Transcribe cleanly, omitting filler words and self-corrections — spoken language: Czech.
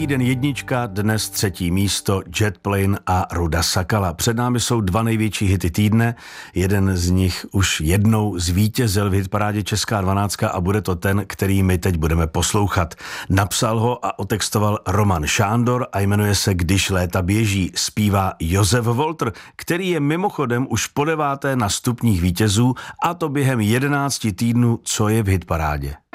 týden jednička, dnes 3. místo Jet Plane a Ruda Sakala. Před námi jsou 2 největší hity týdne, jeden z nich už jednou zvítězil v hitparádě Česká 12 a bude to ten, který my teď budeme poslouchat. Napsal ho a otextoval Roman Šándor a jmenuje se Když léta běží. Zpívá Josef Walter, který je mimochodem už po 9. na stupních vítězů, a to během 11 týdnů, co je v hitparádě.